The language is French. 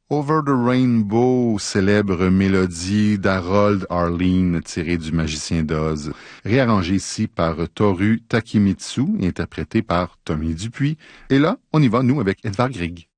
Over the Rainbow, célèbre mélodie d'Harold Arleen tirée du Magicien d'Oz, réarrangée ici par Toru Takemitsu et interprétée par Tommy Dupuis. Et là, on y va, nous, avec Edvard Grieg.